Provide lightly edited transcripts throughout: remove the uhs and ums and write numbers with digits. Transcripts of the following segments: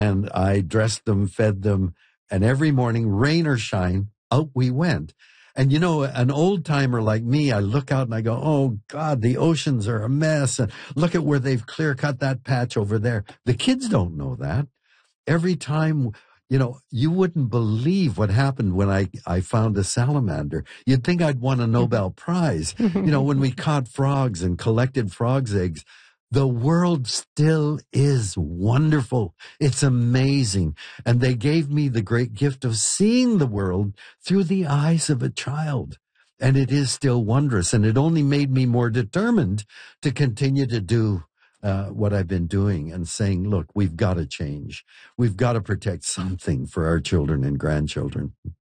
and I dressed them, fed them, and every morning, rain or shine, out we went. And, you know, an old timer like me, I look out and I go, oh, God, the oceans are a mess. And look at where they've clear cut that patch over there. The kids don't know that. Every time, you know, you wouldn't believe what happened when I found a salamander. You'd think I'd won a Nobel Prize. You know, when we caught frogs and collected frogs' eggs, the world still is wonderful. It's amazing. And they gave me the great gift of seeing the world through the eyes of a child. And it is still wondrous. And it only made me more determined to continue to do what I've been doing and saying, look, we've got to change. We've got to protect something for our children and grandchildren.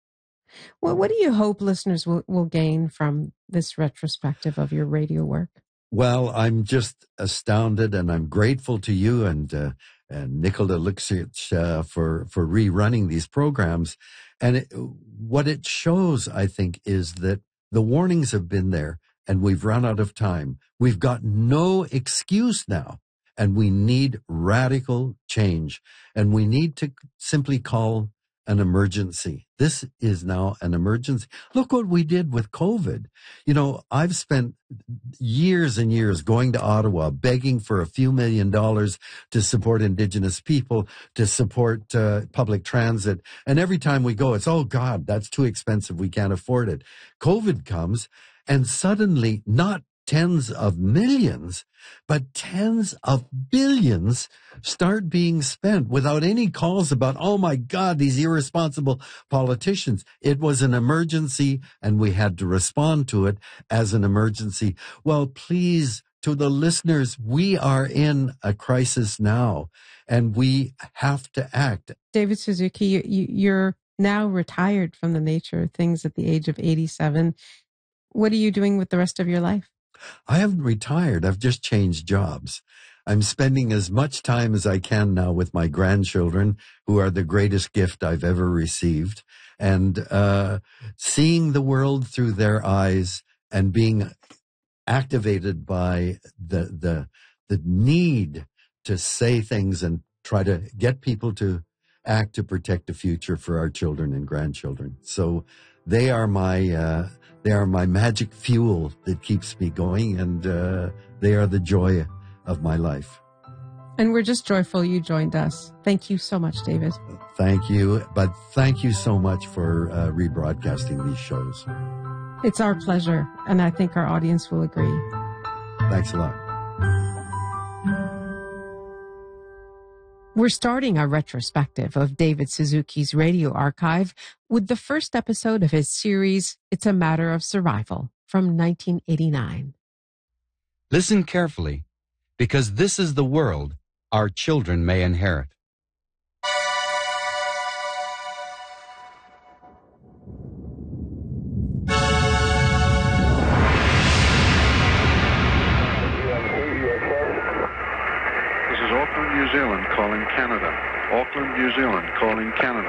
Well, what do you hope listeners will gain from this retrospective of your radio work? Well, I'm just astounded, and I'm grateful to you and Nicola Luksic for rerunning these programs. And what it shows, I think, is that the warnings have been there, and we've run out of time. We've got no excuse now, and we need radical change, and we need to simply call an emergency. This is now an emergency. Look what we did with COVID. You know, I've spent years and years going to Ottawa, begging for a few $1 million to support Indigenous people, to support public transit. And every time we go, it's, oh God, that's too expensive. We can't afford it. COVID comes, and suddenly not tens of millions, but tens of billions start being spent without any calls about, oh my God, these irresponsible politicians. It was an emergency, and we had to respond to it as an emergency. Well, please, to the listeners, we are in a crisis now, and we have to act. David Suzuki, you're now retired from the nature of things at the age of 87. What are you doing with the rest of your life? I haven't retired. I've just changed jobs. I'm spending as much time as I can now with my grandchildren, who are the greatest gift I've ever received, and seeing the world through their eyes and being activated by the need to say things and try to get people to act to protect the future for our children and grandchildren. So they are my magic fuel that keeps me going, and they are the joy of my life. And we're just joyful you joined us. Thank you so much, David. Thank you. But thank you so much for rebroadcasting these shows. It's our pleasure, and I think our audience will agree. Thanks a lot. We're starting our retrospective of David Suzuki's radio archive with the first episode of his series, It's a Matter of Survival, from 1989. Listen carefully, because this is the world our children may inherit. New Zealand calling Canada. Auckland, New Zealand calling Canada.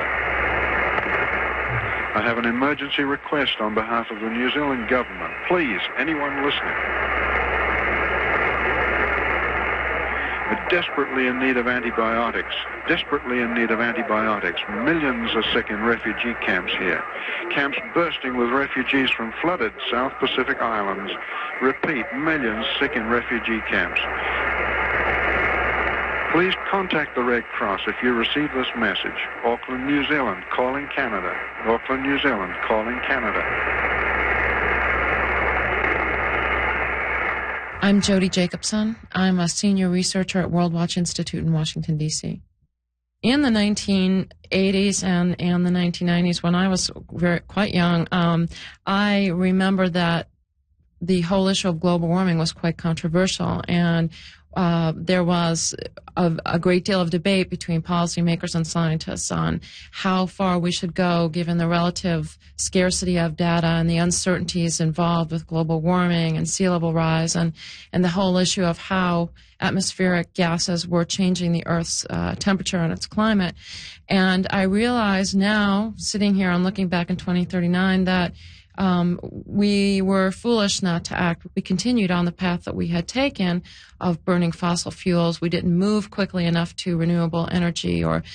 I have an emergency request on behalf of the New Zealand government. Please, anyone listening. We're desperately in need of antibiotics. Desperately in need of antibiotics. Millions are sick in refugee camps here. Camps bursting with refugees from flooded South Pacific islands. Repeat, millions sick in refugee camps. Please contact the Red Cross if you receive this message. Auckland, New Zealand, calling Canada. Auckland, New Zealand, calling Canada. I'm Jody Jacobson. I'm a senior researcher at World Watch Institute in Washington, D.C. In the 1980s and the 1990s, when I was quite young, I remember that the whole issue of global warming was quite controversial, and there was a great deal of debate between policymakers and scientists on how far we should go given the relative scarcity of data and the uncertainties involved with global warming and sea level rise and the whole issue of how atmospheric gases were changing the Earth's temperature and its climate. And I realize now, sitting here and looking back in 2039, that we were foolish not to act. We continued on the path that we had taken of burning fossil fuels. We didn't move quickly enough to renewable energy or